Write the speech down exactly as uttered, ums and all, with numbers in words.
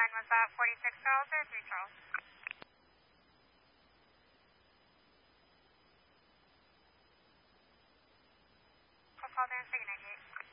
line was uh, forty-six Charles or three Charles? Call Father, Signature.